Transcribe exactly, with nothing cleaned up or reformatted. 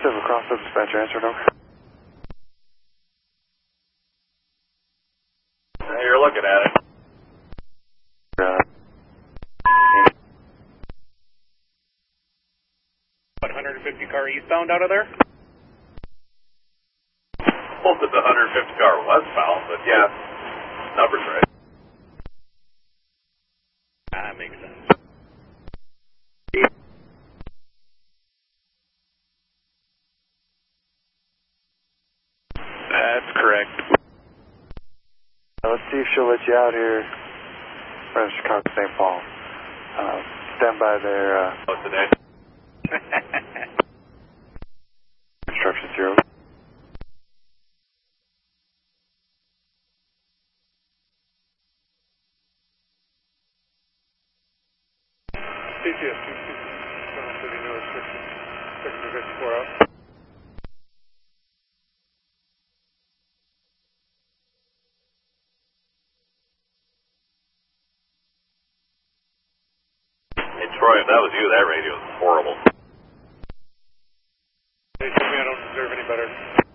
Pacific Crossroads dispatcher, answer over. You're looking at it. Uh, one fifty car eastbound out of there? Well, it's a one fifty car westbound, but yeah, number's right. That makes sense. That's correct. Uh, let's see if she'll let you out here. From Chicago, Saint Paul. Uh, stand by there. Uh, What's the name? instruction zero. C T S two thirty, no restriction. Sector fifty-four out. Hey, Troy, if that was you, that radio is horrible. They told me I don't deserve any better.